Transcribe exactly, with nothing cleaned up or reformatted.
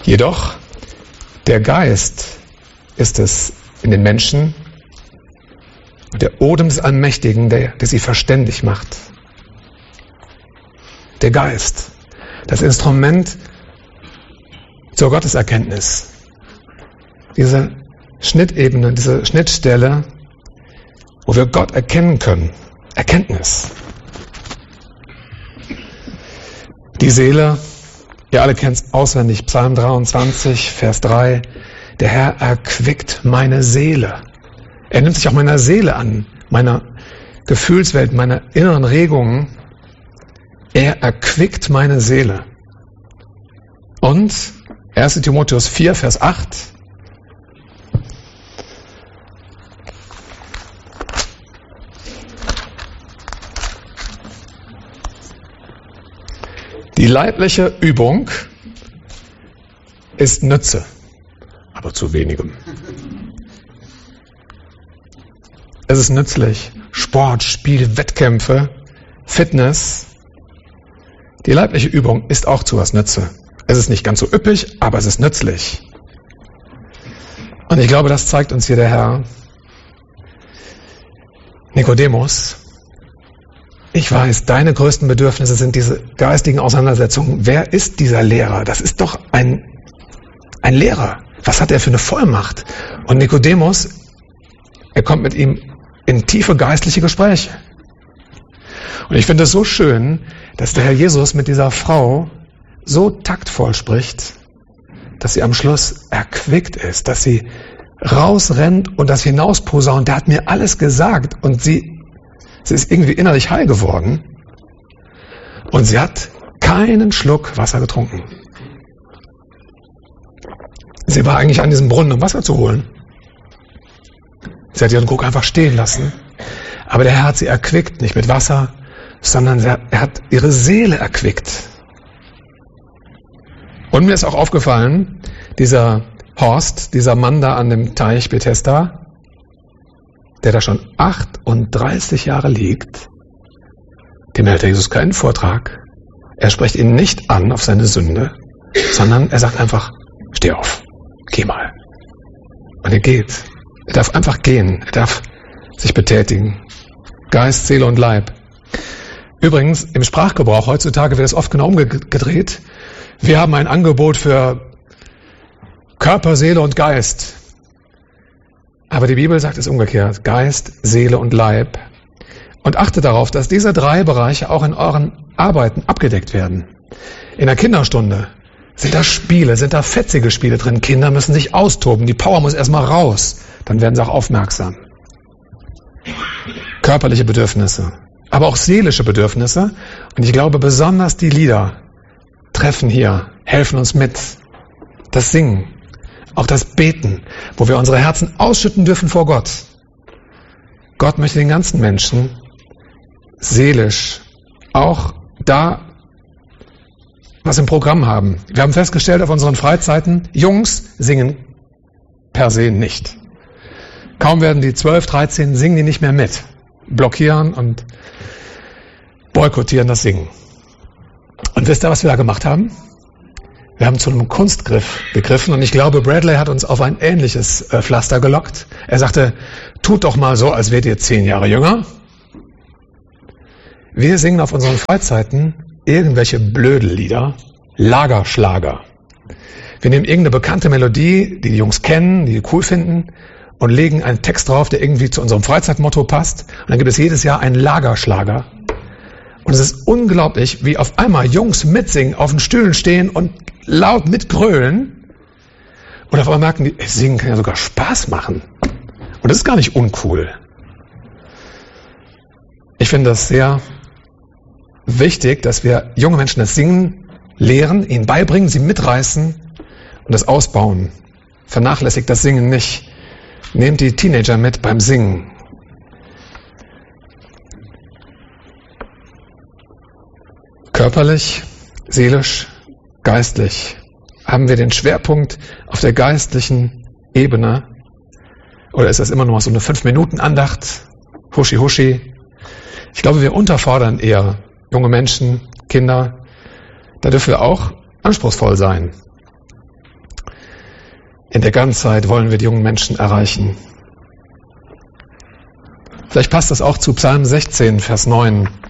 Jedoch, der Geist ist es in den Menschen, der Odem des Allmächtigen, der, der sie verständig macht. Der Geist, das Instrument zur Gotteserkenntnis. Diese Schnittebene, diese Schnittstelle, wo wir Gott erkennen können. Erkenntnis. Die Seele, ihr alle kennt es auswendig, Psalm dreiundzwanzig, Vers drei. Der Herr erquickt meine Seele. Er nimmt sich auch meiner Seele an, meiner Gefühlswelt, meiner inneren Regungen. Er erquickt meine Seele. Und erster Timotheus vier, Vers acht. Die leibliche Übung ist Nütze, aber zu wenigem. Es ist nützlich. Sport, Spiel, Wettkämpfe, Fitness. Die leibliche Übung ist auch zu was Nütze. Es ist nicht ganz so üppig, aber es ist nützlich. Und ich glaube, das zeigt uns hier der Herr. Nikodemus, ich weiß, deine größten Bedürfnisse sind diese geistigen Auseinandersetzungen. Wer ist dieser Lehrer? Das ist doch ein, ein Lehrer. Was hat er für eine Vollmacht? Und Nikodemus, er kommt mit ihm in tiefe geistliche Gespräche. Und ich finde es so schön, dass der Herr Jesus mit dieser Frau so taktvoll spricht, dass sie am Schluss erquickt ist, dass sie rausrennt und das hinausposaunt. Der hat mir alles gesagt und sie, sie ist irgendwie innerlich heil geworden und sie hat keinen Schluck Wasser getrunken. Sie war eigentlich an diesem Brunnen, um Wasser zu holen. Sie hat ihren Krug einfach stehen lassen. Aber der Herr hat sie erquickt, nicht mit Wasser, sondern er hat ihre Seele erquickt. Und mir ist auch aufgefallen, dieser Horst, dieser Mann da an dem Teich Bethesda, der da schon achtunddreißig Jahre liegt, dem hält Jesus keinen Vortrag. Er spricht ihn nicht an auf seine Sünde, sondern er sagt einfach, steh auf, geh mal. Und er geht. Er darf einfach gehen. Er darf sich betätigen. Geist, Seele und Leib. Übrigens, im Sprachgebrauch heutzutage wird es oft genau umgedreht. Wir haben ein Angebot für Körper, Seele und Geist. Aber die Bibel sagt es umgekehrt. Geist, Seele und Leib. Und achtet darauf, dass diese drei Bereiche auch in euren Arbeiten abgedeckt werden. In der Kinderstunde sind da Spiele, sind da fetzige Spiele drin. Kinder müssen sich austoben. Die Power muss erstmal raus. Dann werden sie auch aufmerksam. Körperliche Bedürfnisse, aber auch seelische Bedürfnisse. Und ich glaube, besonders die Lieder treffen hier, helfen uns mit. Das Singen, auch das Beten, wo wir unsere Herzen ausschütten dürfen vor Gott. Gott möchte den ganzen Menschen seelisch auch da was im Programm haben. Wir haben festgestellt auf unseren Freizeiten, Jungs singen per se nicht. Kaum werden die zwölf, dreizehn, singen die nicht mehr mit. Blockieren und boykottieren das Singen. Und wisst ihr, was wir da gemacht haben? Wir haben zu einem Kunstgriff gegriffen und ich glaube, Bradley hat uns auf ein ähnliches äh, Pflaster gelockt. Er sagte, tut doch mal so, als wärt ihr zehn Jahre jünger. Wir singen auf unseren Freizeiten irgendwelche Blödellieder, Lagerschlager. Wir nehmen irgendeine bekannte Melodie, die die Jungs kennen, die die cool finden, und legen einen Text drauf, der irgendwie zu unserem Freizeitmotto passt. Und dann gibt es jedes Jahr einen Lagerschlager. Und es ist unglaublich, wie auf einmal Jungs mitsingen, auf den Stühlen stehen und laut mitgrölen. Und auf einmal merken die, ey, singen kann ja sogar Spaß machen. Und das ist gar nicht uncool. Ich finde das sehr wichtig, dass wir junge Menschen das Singen lehren, ihnen beibringen, sie mitreißen und das ausbauen. Vernachlässigt das Singen nicht. Nehmt die Teenager mit beim Singen. Körperlich, seelisch, geistlich haben wir den Schwerpunkt auf der geistlichen Ebene. Oder ist das immer nur so eine fünf Minuten Andacht? Huschi, huschi. Ich glaube, wir unterfordern eher junge Menschen, Kinder. Da dürfen wir auch anspruchsvoll sein. In der Ganzheit wollen wir die jungen Menschen erreichen. Vielleicht passt das auch zu Psalm sechzehn, Vers neun.